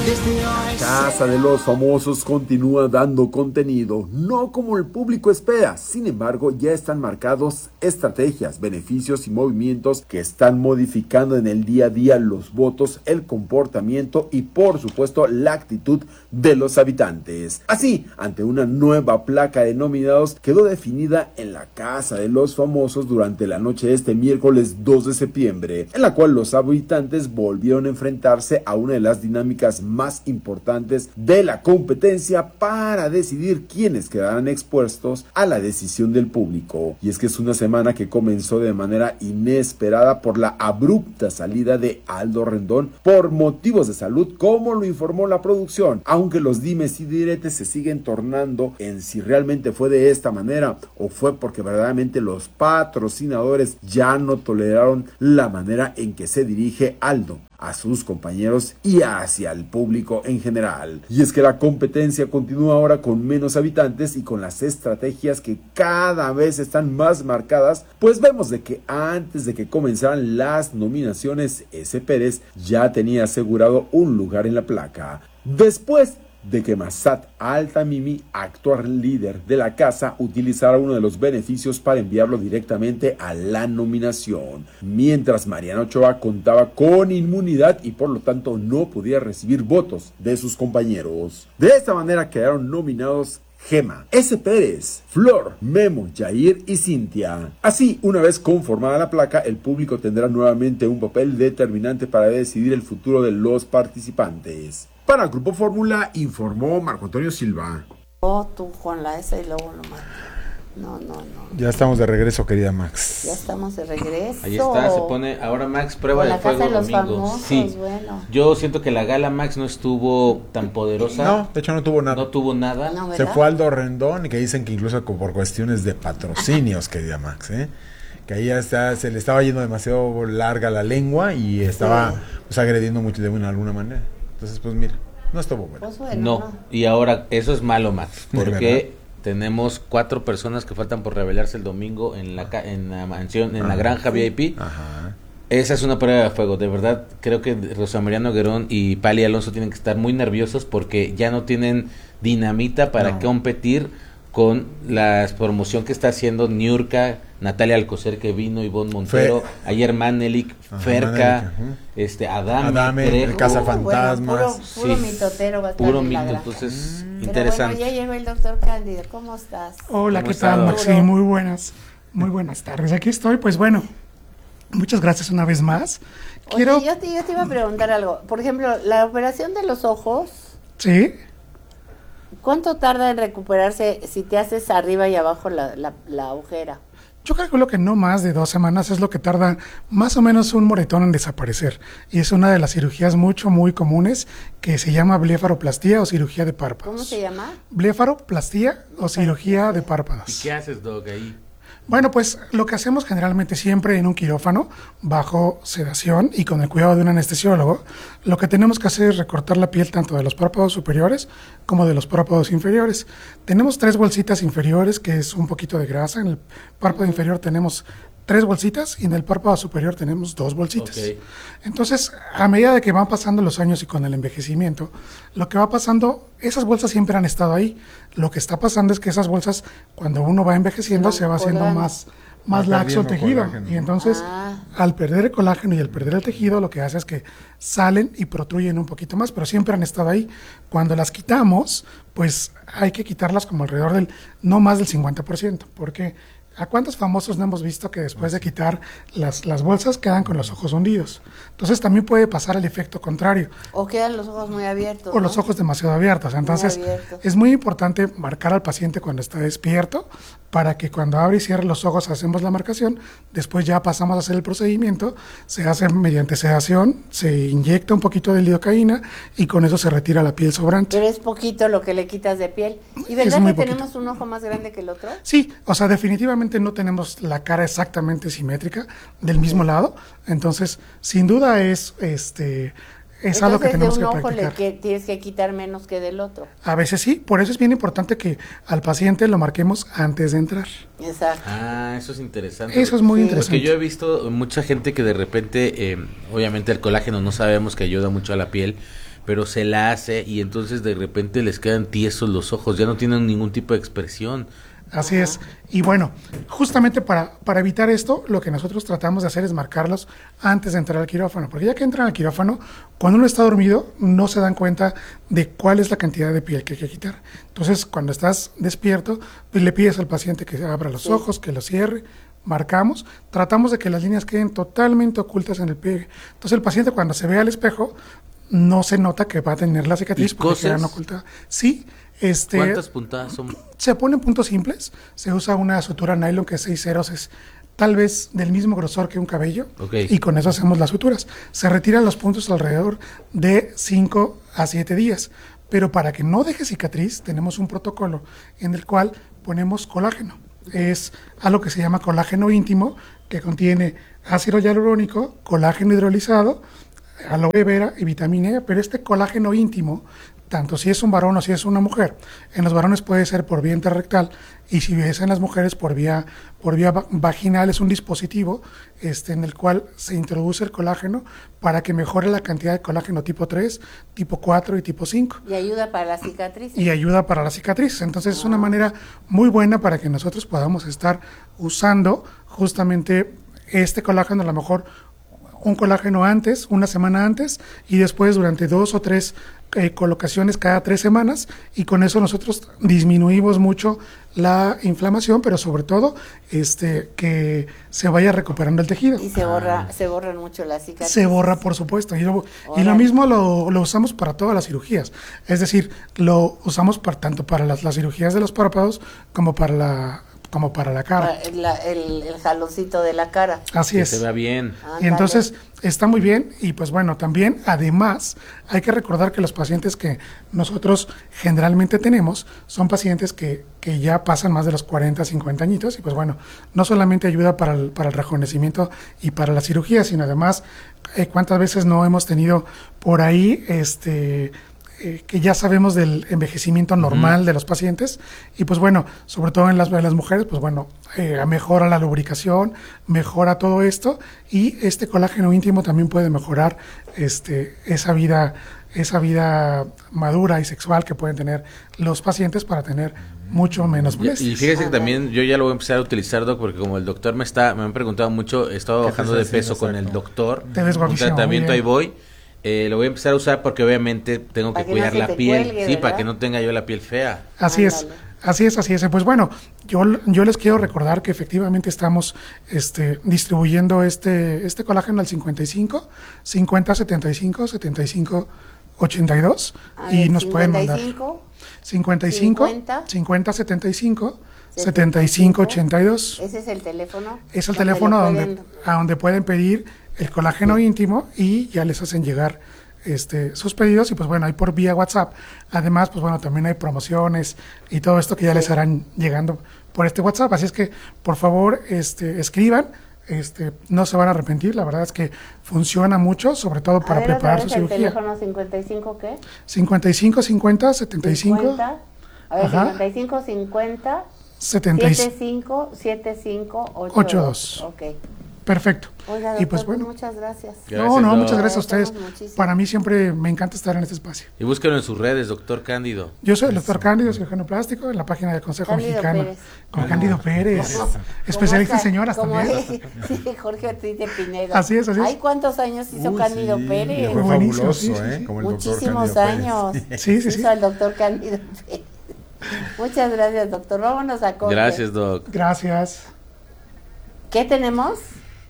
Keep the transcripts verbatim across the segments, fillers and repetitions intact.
Casa de los Famosos continúa dando contenido, no como el público espera. Sin embargo, ya están marcados estrategias, beneficios y movimientos que están modificando en el día a día los votos, el comportamiento y, por supuesto, la actitud de los habitantes. Así, ante una nueva placa de nominados quedó definida en la Casa de los Famosos durante la noche de este miércoles dos de septiembre, en la cual los habitantes volvieron a enfrentarse a una de las dinámicas más importantes de la competencia para decidir quiénes quedarán expuestos a la decisión del público. Y es que es una semana que comenzó de manera inesperada por la abrupta salida de Aldo Rendón por motivos de salud, como lo informó la producción, aunque los dimes y diretes se siguen tornando en si realmente fue de esta manera o fue porque verdaderamente los patrocinadores ya no toleraron la manera en que se dirige Aldo a sus compañeros y hacia el público en general. Y es que la competencia continúa ahora con menos habitantes y con las estrategias que cada vez están más marcadas, pues vemos de que antes de que comenzaran las nominaciones, S. Pérez ya tenía asegurado un lugar en la placa. Después de que Massad Altamimi, actual líder de la casa, utilizara uno de los beneficios para enviarlo directamente a la nominación, mientras Mariana Ochoa contaba con inmunidad y por lo tanto no podía recibir votos de sus compañeros. De esta manera quedaron nominados Gema, S. Pérez, Flor, Memo, Jair y Cintia. Así, una vez conformada la placa, el público tendrá nuevamente un papel determinante para decidir el futuro de los participantes. Para el Grupo Fórmula, informó Marco Antonio Silva. Oh, tú con la esa y luego lo mato. No, no, no. Ya estamos de regreso, querida Max. Ya estamos de regreso. Ahí está, se pone ahora Max prueba con de la fuego casa de los domingo. famosos, Sí. Bueno. Yo siento que la gala Max no estuvo tan poderosa. No, de hecho no tuvo nada. No tuvo nada. No, Se fue Aldo Rendón y que dicen que incluso por cuestiones de patrocinios, querida Max, ¿eh? Que ahí ya está, se le estaba yendo demasiado larga la lengua y estaba sí. pues, agrediendo mucho de una, alguna manera. Entonces, pues mira, no estuvo bueno. Pues bueno no. no, y ahora eso es malo, Max, porque tenemos cuatro personas que faltan por revelarse el domingo en la en la mansión, en Ajá. la granja V I P. Ajá. Esa es una prueba de fuego, de verdad. Creo que Rosa Mariano Guerón y Pali Alonso tienen que estar muy nerviosos porque ya no tienen dinamita para no. competir con la promoción que está haciendo Niurka, Natalia Alcocer que vino, Ivonne Montero, Fe ayer Manelik, Ajá, Ferca, Manelik, este Adame, Adame el Cazafantasmas, bueno, puro, puro sí, mitotero va a estar puro en la mito, granja. Entonces mm. interesante. Pero bueno, ya llegó el doctor Cándido, ¿cómo estás? Hola, ¿Cómo ¿qué tal, Maxi? Muy buenas, muy buenas tardes. Aquí estoy, pues bueno, muchas gracias una vez más. Quiero... Oye, yo te, yo te iba a preguntar algo. Por ejemplo, la operación de los ojos. Sí. ¿Cuánto tarda en recuperarse si te haces arriba y abajo la, la, la agujera? Yo calculo que no más de dos semanas es lo que tarda más o menos un moretón en desaparecer. Y es una de las cirugías mucho, muy comunes que se llama blefaroplastia o cirugía de párpados. ¿Cómo se llama? Blefaroplastia o cirugía de párpados. ¿Y qué haces, Doc, ahí? Bueno, pues lo que hacemos generalmente siempre en un quirófano, bajo sedación y con el cuidado de un anestesiólogo, lo que tenemos que hacer es recortar la piel tanto de los párpados superiores como de los párpados inferiores. Tenemos tres bolsitas inferiores, que es un poquito de grasa. En el párpado inferior tenemos tres bolsitas y en el párpado superior tenemos dos bolsitas. Okay. Entonces, a medida de que van pasando los años y con el envejecimiento, lo que va pasando, esas bolsas siempre han estado ahí. Lo que está pasando es que esas bolsas, cuando uno va envejeciendo, no, se va haciendo colágeno. más, más laxo el tejido. Colágeno. Y entonces, ah. al perder el colágeno y al perder el tejido, lo que hace es que salen y protruyen un poquito más, pero siempre han estado ahí. Cuando las quitamos, pues hay que quitarlas como alrededor del, no más del cincuenta por ciento, porque... ¿a cuántos famosos no hemos visto que después de quitar las, las bolsas quedan con los ojos hundidos? Entonces también puede pasar el efecto contrario. O quedan los ojos muy abiertos. O ¿no? los ojos demasiado abiertos. Entonces muy abiertos. Es muy importante marcar al paciente cuando está despierto para que cuando abre y cierre los ojos hacemos la marcación, después ya pasamos a hacer el procedimiento, se hace mediante sedación, se inyecta un poquito de lidocaína y con eso se retira la piel sobrante. Pero es poquito lo que le quitas de piel. ¿Y verdad que poquito. tenemos un ojo más grande que el otro? Sí, o sea, definitivamente no tenemos la cara exactamente simétrica del mismo lado, entonces sin duda es este es Entonces, algo que tenemos de un que ojo practicar. Le que tienes que quitar menos que del otro. A veces sí, por eso es bien importante que al paciente lo marquemos antes de entrar. Exacto. Ah, eso es interesante. Eso es muy sí. interesante. Porque yo he visto mucha gente que de repente, eh, obviamente el colágeno no sabemos que ayuda mucho a la piel, pero se la hace y entonces de repente les quedan tiesos los ojos, ya no tienen ningún tipo de expresión. Así es. Y bueno, justamente para, para evitar esto, lo que nosotros tratamos de hacer es marcarlos antes de entrar al quirófano, porque ya que entran al quirófano, cuando uno está dormido, no se dan cuenta de cuál es la cantidad de piel que hay que quitar. Entonces, cuando estás despierto, pues le pides al paciente que abra los sí. ojos, que los cierre, marcamos, tratamos de que las líneas queden totalmente ocultas en el pliegue. Entonces, el paciente cuando se ve al espejo, no se nota que va a tener la cicatriz porque quedan ocultas. Sí. Este, ¿Cuántas puntadas son? Se ponen puntos simples, se usa una sutura nylon que es seis ceros, es tal vez del mismo grosor que un cabello, okay. y con eso hacemos las suturas. Se retiran los puntos alrededor de cinco a siete días, pero para que no deje cicatriz tenemos un protocolo en el cual ponemos colágeno. Es algo que se llama colágeno íntimo, que contiene ácido hialurónico, colágeno hidrolizado, aloe vera y vitamina E, pero este colágeno íntimo, tanto si es un varón o si es una mujer, en los varones puede ser por vía interrectal y si es en las mujeres por vía, por vía vaginal, es un dispositivo este, en el cual se introduce el colágeno para que mejore la cantidad de colágeno tipo tres, tipo cuatro y tipo cinco. Y ayuda para la cicatriz. Y ayuda para la cicatriz. Entonces ah. es una manera muy buena para que nosotros podamos estar usando justamente este colágeno, a lo mejor un colágeno antes, una semana antes, y después durante dos o tres eh, colocaciones cada tres semanas, y con eso nosotros disminuimos mucho la inflamación, pero sobre todo este que se vaya recuperando el tejido. Y se borra, se borran mucho las cicatrices. Se borra, por supuesto, y lo, y lo mismo lo, lo usamos para todas las cirugías, es decir, lo usamos para, tanto para las, las cirugías de los párpados como para la como para la cara. La, el, el jaloncito de la cara. Así que es. se vea bien. Ah, y entonces está muy bien y pues bueno, también además hay que recordar que los pacientes que nosotros generalmente tenemos son pacientes que, que ya pasan más de los cuarenta, cincuenta añitos y pues bueno, no solamente ayuda para el, para el rejuvenecimiento y para la cirugía, sino además eh, cuántas veces no hemos tenido por ahí este... Eh, que ya sabemos del envejecimiento normal uh-huh. de los pacientes y pues bueno, sobre todo en las, en las mujeres, pues bueno, eh, mejora la lubricación, mejora todo esto y este colágeno íntimo también puede mejorar este esa vida esa vida madura y sexual que pueden tener los pacientes para tener mucho menos molestias. Y fíjese que también yo ya lo voy a empezar a utilizar, Doc, porque como el doctor me está me han preguntado mucho, he estado bajando de peso exacto. con el doctor, te ves un tratamiento, ahí voy. Eh, lo voy a empezar a usar porque obviamente tengo que, que cuidar no la piel, cuelgue, sí, ¿verdad? Para que no tenga yo la piel fea. Así Ándale. es, así es, así es. Pues bueno, yo, yo les quiero recordar que efectivamente estamos este, distribuyendo este, este colágeno al cincuenta y cinco, cincuenta, setenta y cinco, setenta y cinco, ochenta y dos ah, y nos pueden mandar cincuenta y cinco, cincuenta y cinco, cincuenta, cincuenta, setenta y cinco, setenta y cinco, ochenta y dos. ¿Ese es el teléfono? Es el teléfono donde, a donde pueden pedir el colágeno íntimo y ya les hacen llegar este sus pedidos y pues bueno, hay por vía WhatsApp. Además, pues bueno, también hay promociones y todo esto que ya sí. les harán llegando por este WhatsApp. Así es que, por favor, este escriban, este no se van a arrepentir. La verdad es que funciona mucho, sobre todo para a ver, preparar su el cirugía. ¿Teléfono cincuenta y cinco qué? cincuenta y cinco, cincuenta, setenta y cinco. cincuenta, a ver, Ajá. cincuenta y cinco, cincuenta, setenta y cinco, setenta y cinco, ochenta y dos. Ok. Perfecto. Oiga, doctor, y pues bueno, muchas gracias. gracias no, no, doctor. Muchas gracias a ustedes. Muchísimo. Para mí siempre me encanta estar en este espacio. Y búsquenlo en sus redes, doctor Cándido. Yo soy el doctor Cándido, cirujano plástico, en la página del Consejo Cándido Mexicano. Pérez. Con ah. Cándido Pérez, especialista en señoras también. Es, sí, Jorge Ortiz de Pinedo. Así es, así es. ¿Ay, cuántos años hizo Uy, Cándido sí, Pérez? Fue buenísimo, fabuloso, sí, ¿eh? sí. Como el Muchísimos doctor años. Sí, sí, sí. Hizo el doctor Cándido Pérez. Muchas gracias, doctor. Vámonos a corte. Gracias, doc. Gracias. ¿Qué tenemos?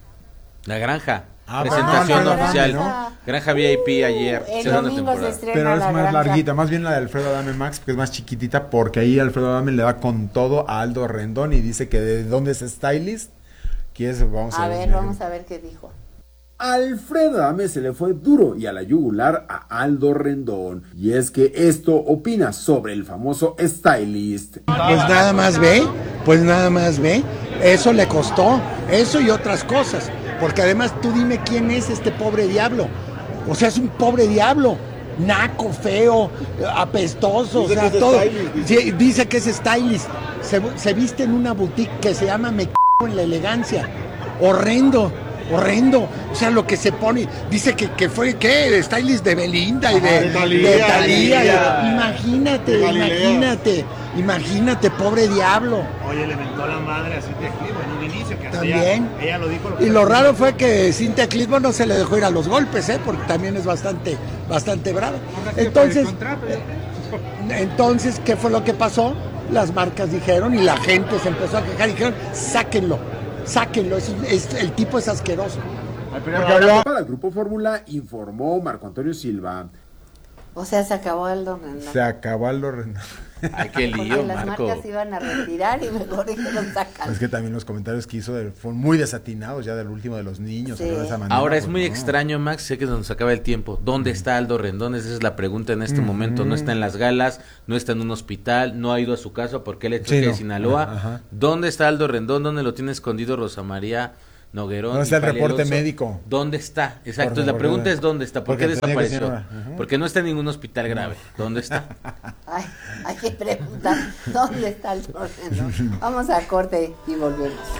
La granja. Ah, presentación no, oficial. ¿no? Granja V I P ayer. El domingo se estrena Pero es la más granja. larguita, más bien la de Alfredo Adame Max, porque es más chiquitita, porque ahí Alfredo Adame le da con todo a Aldo Rendón y dice que de dónde es stylist. ¿Quieres? Vamos a, a ver. ver, vamos a ver qué dijo. Alfredo Adame se le fue duro y a la yugular a Aldo Rendón. Y es que esto opina sobre el famoso stylist. Pues nada más ve, pues nada más ve. Eso le costó, eso y otras cosas. Porque además tú dime quién es este pobre diablo. O sea, es un pobre diablo. Naco, feo, apestoso, dice o sea, todo. Dice. dice que es stylist. Se, se viste en una boutique que se llama Me c*** en la elegancia. Horrendo. horrendo. O sea, lo que se pone, dice que, que fue, ¿qué? Stylist de Belinda y de, Ajá, de Thalía, de Thalía. Thalía. Imagínate, De Galilea. imagínate, imagínate, pobre diablo. Oye, le mentó la madre a Cintia Clitbo en un inicio que hasta También. Ella, ella lo dijo. Y lo raro fue que Cintia Clitbo no se le dejó ir a los golpes, ¿eh? Porque también es bastante, bastante brava. Entonces, entonces, ¿qué fue lo que pasó? Las marcas dijeron y la gente se empezó a quejar y dijeron, sáquenlo, sáquenlo, es, es, el tipo es asqueroso. Para el Grupo Fórmula informó Marco Antonio Silva. O sea, se acabó Aldo Rendón. Se acabó Aldo Rendón. Ay, qué lío, Porque las Marco. marcas iban a retirar y mejor dijeron sacan. Es que también los comentarios que hizo de, fueron muy desatinados ya del último de los niños. Sí. De esa manera, Ahora es pues, muy no. extraño, Max, sé que se nos acaba el tiempo. ¿Dónde está Aldo Rendón? Esa es la pregunta en este momento. No está en las galas, no está en un hospital, no ha ido a su casa porque él es Sí, de no. Sinaloa. Ajá, ajá. ¿Dónde está Aldo Rendón? ¿Dónde lo tiene escondido Rosa María Noguerón? ¿Dónde está y el reporte Paleroso? médico? ¿Dónde está? Exacto, Por la favor, pregunta ¿dónde? es ¿dónde está? ¿Por Porque qué tenía que desapareció? ser una- ajá. Porque no está en ningún hospital grave. ¿Dónde está? Ay, hay que preguntar, ¿dónde está el Rendón? Vamos a corte y volvemos.